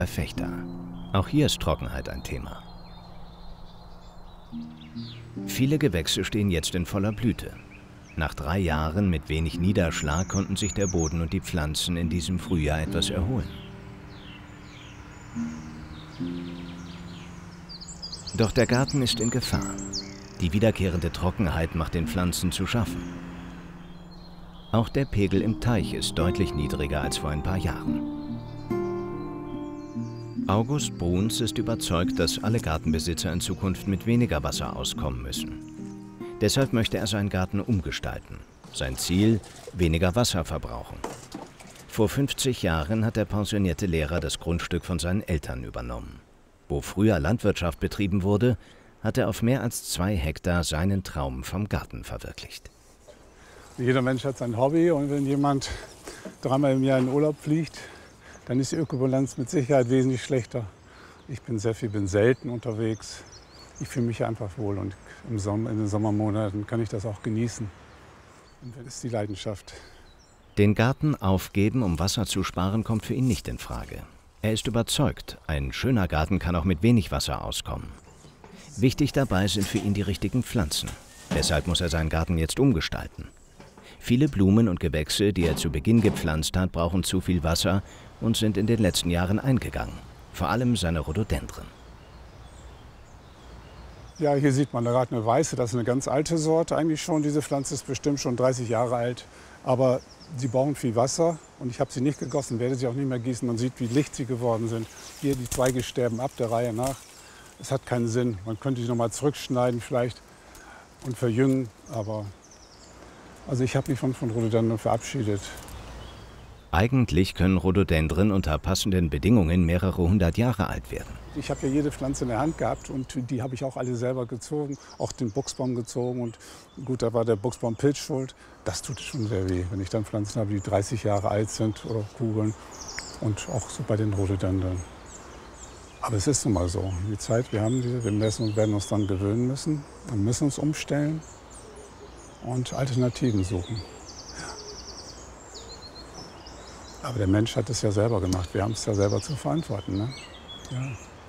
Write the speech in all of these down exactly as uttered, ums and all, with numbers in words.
Verfechter. Auch hier ist Trockenheit ein Thema. Viele Gewächse stehen jetzt in voller Blüte. Nach drei Jahren mit wenig Niederschlag konnten sich der Boden und die Pflanzen in diesem Frühjahr etwas erholen. Doch der Garten ist in Gefahr. Die wiederkehrende Trockenheit macht den Pflanzen zu schaffen. Auch der Pegel im Teich ist deutlich niedriger als vor ein paar Jahren. August Bruns ist überzeugt, dass alle Gartenbesitzer in Zukunft mit weniger Wasser auskommen müssen. Deshalb möchte er seinen Garten umgestalten. Sein Ziel: weniger Wasser verbrauchen. Vor fünfzig Jahren hat der pensionierte Lehrer das Grundstück von seinen Eltern übernommen. Wo früher Landwirtschaft betrieben wurde, hat er auf mehr als zwei Hektar seinen Traum vom Garten verwirklicht. Jeder Mensch hat sein Hobby, und wenn jemand dreimal im Jahr in Urlaub fliegt, dann ist die Ökobilanz mit Sicherheit wesentlich schlechter. Ich bin sehr viel, bin selten unterwegs. Ich fühle mich einfach wohl, und im Sommer, in den Sommermonaten kann ich das auch genießen. Und das ist die Leidenschaft. Den Garten aufgeben, um Wasser zu sparen, kommt für ihn nicht in Frage. Er ist überzeugt, ein schöner Garten kann auch mit wenig Wasser auskommen. Wichtig dabei sind für ihn die richtigen Pflanzen. Deshalb muss er seinen Garten jetzt umgestalten. Viele Blumen und Gewächse, die er zu Beginn gepflanzt hat, brauchen zu viel Wasser und sind in den letzten Jahren eingegangen. Vor allem seine Rhododendren. Ja, hier sieht man gerade eine weiße, das ist eine ganz alte Sorte eigentlich schon. Diese Pflanze ist bestimmt schon dreißig Jahre alt, aber sie brauchen viel Wasser, und ich habe sie nicht gegossen, werde sie auch nicht mehr gießen. Man sieht, wie licht sie geworden sind. Hier, die Zweige sterben ab der Reihe nach. Es hat keinen Sinn. Man könnte sie noch mal zurückschneiden vielleicht und verjüngen, aber also ich habe mich von, von Rhododendron verabschiedet. Eigentlich können Rhododendren unter passenden Bedingungen mehrere hundert Jahre alt werden. Ich habe ja jede Pflanze in der Hand gehabt, und die habe ich auch alle selber gezogen, auch den Buchsbaum gezogen. Und gut, da war der Buchsbaum Pilz schuld. Das tut schon sehr weh, wenn ich dann Pflanzen habe, die dreißig Jahre alt sind oder Kugeln, und auch so bei den Rhododendren. Aber es ist nun mal so. Die Zeit, wir haben diese, wir müssen und werden uns dann gewöhnen müssen. Wir müssen uns umstellen und Alternativen suchen. Aber der Mensch hat es ja selber gemacht. Wir haben es ja selber zu verantworten. Ne? Ja.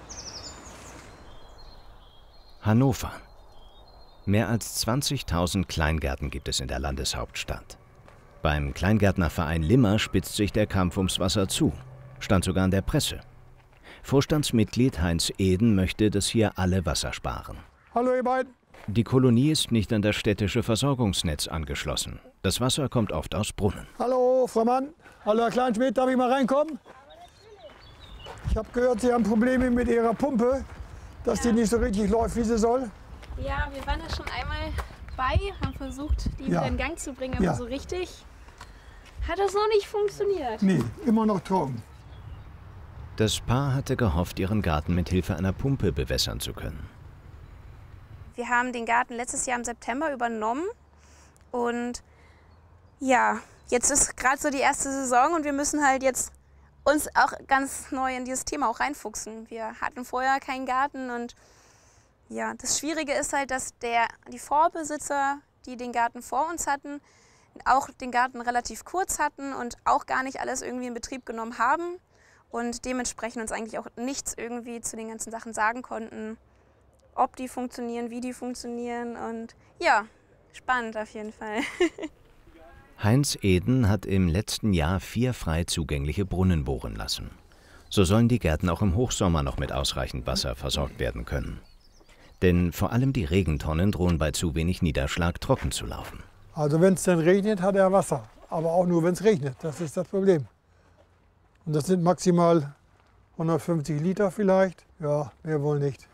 Hannover. Mehr als zwanzigtausend Kleingärten gibt es in der Landeshauptstadt. Beim Kleingärtnerverein Limmer spitzt sich der Kampf ums Wasser zu. Stand sogar in der Presse. Vorstandsmitglied Heinz Eden möchte, dass hier alle Wasser sparen. Hallo ihr beiden. Die Kolonie ist nicht an das städtische Versorgungsnetz angeschlossen. Das Wasser kommt oft aus Brunnen. Hallo Frau Mann. Hallo Herr Kleinschmidt, darf ich mal reinkommen? Ich habe gehört, Sie haben Probleme mit Ihrer Pumpe, dass ja. die nicht so richtig läuft, wie sie soll. Ja, wir waren da schon einmal bei, haben versucht, die Ja. wieder in Gang zu bringen, aber Ja. so richtig hat das noch nicht funktioniert. Nee, immer noch trocken. Das Paar hatte gehofft, ihren Garten mit Hilfe einer Pumpe bewässern zu können. Wir haben den Garten letztes Jahr im September übernommen, und ja, jetzt ist gerade so die erste Saison, und wir müssen halt jetzt uns auch ganz neu in dieses Thema auch reinfuchsen. Wir hatten vorher keinen Garten, und ja, das Schwierige ist halt, dass der, die Vorbesitzer, die den Garten vor uns hatten, auch den Garten relativ kurz hatten und auch gar nicht alles irgendwie in Betrieb genommen haben und dementsprechend uns eigentlich auch nichts irgendwie zu den ganzen Sachen sagen konnten, ob die funktionieren, wie die funktionieren, und ja, spannend auf jeden Fall. Heinz Eden hat im letzten Jahr vier frei zugängliche Brunnen bohren lassen. So sollen die Gärten auch im Hochsommer noch mit ausreichend Wasser versorgt werden können. Denn vor allem die Regentonnen drohen bei zu wenig Niederschlag trocken zu laufen. Also wenn es dann regnet, hat er Wasser. Aber auch nur, wenn es regnet. Das ist das Problem. Und das sind maximal hundertfünfzig Liter vielleicht. Ja, mehr wohl nicht.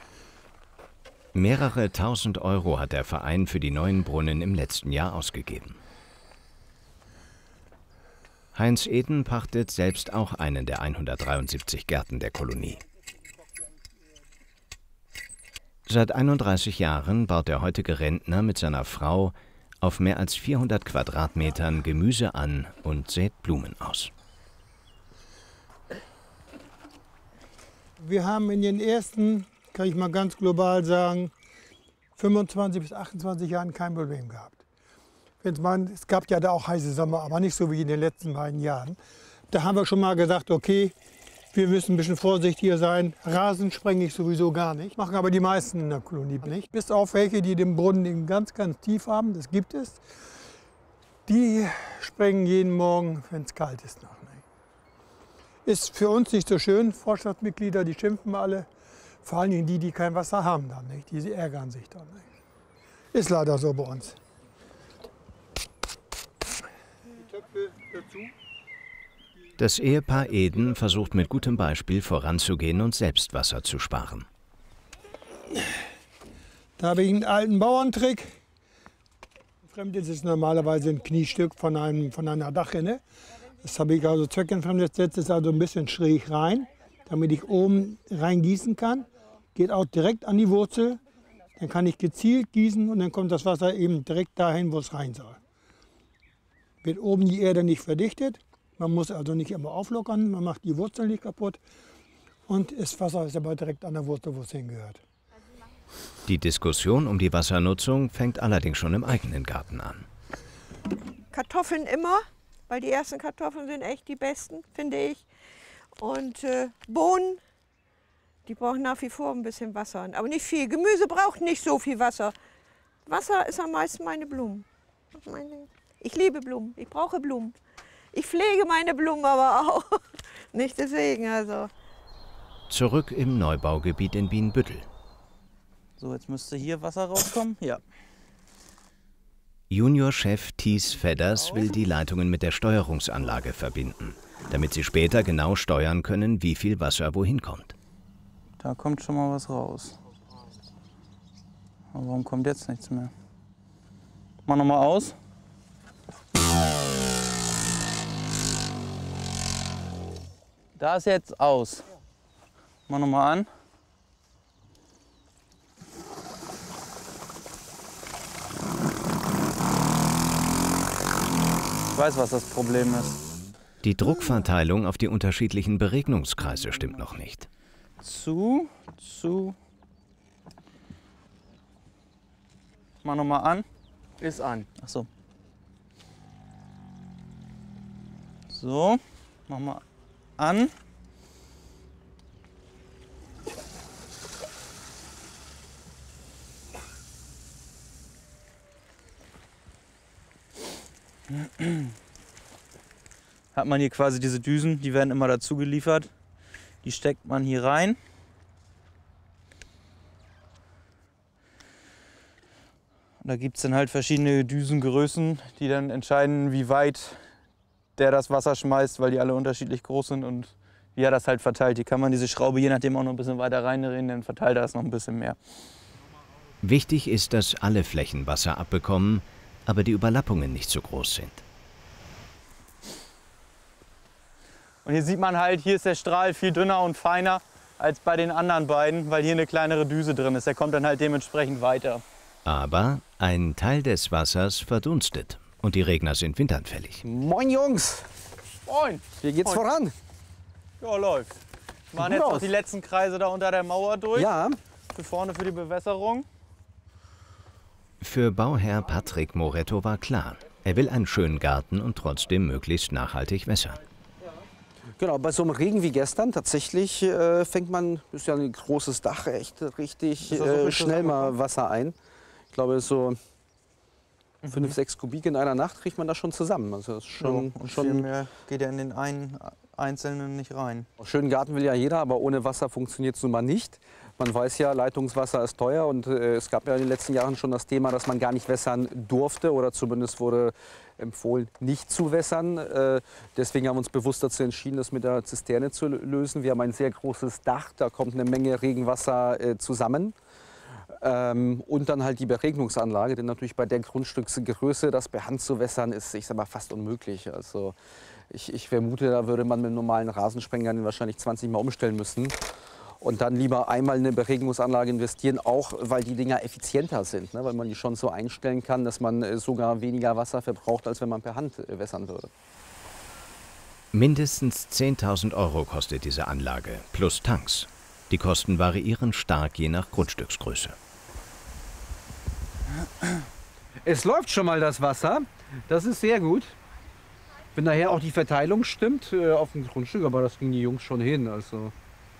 Mehrere tausend Euro hat der Verein für die neuen Brunnen im letzten Jahr ausgegeben. Heinz Eden pachtet selbst auch einen der hundertdreiundsiebzig Gärten der Kolonie. Seit einunddreißig Jahren baut der heutige Rentner mit seiner Frau auf mehr als vierhundert Quadratmetern Gemüse an und sät Blumen aus. Wir haben in den ersten, kann ich mal ganz global sagen, fünfundzwanzig bis achtundzwanzig Jahren kein Problem gehabt. Wenn's mal, es gab ja da auch heiße Sommer, aber nicht so wie in den letzten beiden Jahren. Da haben wir schon mal gesagt, okay, Wir müssen ein bisschen vorsichtiger sein. Rasen sprenge ich sowieso gar nicht. Machen aber die meisten in der Kolonie nicht. Bis auf welche, die den Brunnen ganz, ganz tief haben, das gibt es. Die sprengen jeden Morgen, wenn es kalt ist, noch. Ist für uns nicht so schön. Vorstandsmitglieder, die schimpfen alle. Vor allen Dingen die, die kein Wasser haben dann nicht. Die ärgern sich dann nicht. Ist leider so bei uns. Die Töpfe dazu. Das Ehepaar Eden versucht mit gutem Beispiel voranzugehen und selbst Wasser zu sparen. Da habe ich einen alten Bauerntrick. Fremd ist es normalerweise ein Kniestück von, einem, von einer Dachrinne. Das habe ich also zweckentfremdet, setze es also ein bisschen schräg rein, damit ich oben rein gießen kann. Geht auch direkt an die Wurzel. Dann kann ich gezielt gießen und dann kommt das Wasser eben direkt dahin, wo es rein soll. Wird oben die Erde nicht verdichtet. Man muss also nicht immer auflockern, man macht die Wurzel nicht kaputt. Und das Wasser ist aber direkt an der Wurzel, wo es hingehört. Die Diskussion um die Wassernutzung fängt allerdings schon im eigenen Garten an. Kartoffeln immer, weil die ersten Kartoffeln sind echt die besten, finde ich. Und äh, Bohnen, die brauchen nach wie vor ein bisschen Wasser. Aber nicht viel. Gemüse braucht nicht so viel Wasser. Wasser ist am meisten meine Blumen. Ich liebe Blumen, ich brauche Blumen. Ich pflege meine Blumen aber auch. Nicht deswegen also. Zurück im Neubaugebiet in Bienenbüttel. So, jetzt müsste hier Wasser rauskommen. Ja. Juniorchef Thies Fedders will die Leitungen mit der Steuerungsanlage verbinden, damit sie später genau steuern können, wie viel Wasser wohin kommt. Da kommt schon mal was raus. Aber warum kommt jetzt nichts mehr? Mach noch mal aus. Da ist jetzt aus. Mach noch mal an. Ich weiß, was das Problem ist. Die Druckverteilung auf die unterschiedlichen Beregnungskreise stimmt noch nicht. Zu, zu. Mach noch mal an. Ist an. Ach so. So, mach mal an. Hat man hier quasi diese Düsen, die werden immer dazu geliefert. Die steckt man hier rein. Und da gibt es dann halt verschiedene Düsengrößen, die dann entscheiden, wie weit der das Wasser schmeißt, weil die alle unterschiedlich groß sind und wie er das halt verteilt. Hier kann man diese Schraube je nachdem auch noch ein bisschen weiter reindrehen, dann verteilt er das noch ein bisschen mehr. Wichtig ist, dass alle Flächen Wasser abbekommen, aber die Überlappungen nicht so groß sind. Und hier sieht man halt, hier ist der Strahl viel dünner und feiner als bei den anderen beiden, weil hier eine kleinere Düse drin ist. Der kommt dann halt dementsprechend weiter. Aber ein Teil des Wassers verdunstet und die Regner sind windanfällig. Moin Jungs! Moin! Wie geht's Moin. voran? Ja, läuft. Wir machen Gut jetzt aus. noch die letzten Kreise da unter der Mauer durch. Ja. Für vorne für die Bewässerung. Für Bauherr Patrick Moretto war klar, er will einen schönen Garten und trotzdem möglichst nachhaltig wässern. Genau, bei so einem Regen wie gestern tatsächlich äh, fängt man, ist ja ein großes Dach, echt richtig Ist das so äh, viel schnell mal Wasser ein. Ich glaube, so fünf, sechs Kubik in einer Nacht kriegt man das schon zusammen. Also das ist schon, und viel schon mehr geht ja in den einen Einzelnen nicht rein. schönen Garten will ja jeder, aber ohne Wasser funktioniert es nun mal nicht. Man weiß ja, Leitungswasser ist teuer und äh, es gab ja in den letzten Jahren schon das Thema, dass man gar nicht wässern durfte oder zumindest wurde empfohlen, nicht zu wässern. Äh, deswegen haben wir uns bewusst dazu entschieden, das mit der Zisterne zu lösen. Wir haben ein sehr großes Dach, da kommt eine Menge Regenwasser äh, zusammen. Ähm, und dann halt die Beregnungsanlage, denn natürlich bei der Grundstücksgröße das per Hand zu wässern ist, ich sag mal, fast unmöglich. Also ich, ich vermute, da würde man mit einem normalen Rasensprenger den wahrscheinlich zwanzig Mal umstellen müssen. Und dann lieber einmal in eine Beregnungsanlage investieren, auch weil die Dinger effizienter sind, ne? Weil man die schon so einstellen kann, dass man äh, sogar weniger Wasser verbraucht, als wenn man per Hand äh, wässern würde. Mindestens zehntausend Euro kostet diese Anlage, plus Tanks. Die Kosten variieren stark je nach Grundstücksgröße. Es läuft schon mal das Wasser, das ist sehr gut. wenn nachher auch die Verteilung stimmt äh, auf dem Grundstück, aber das ging die Jungs schon hin. Also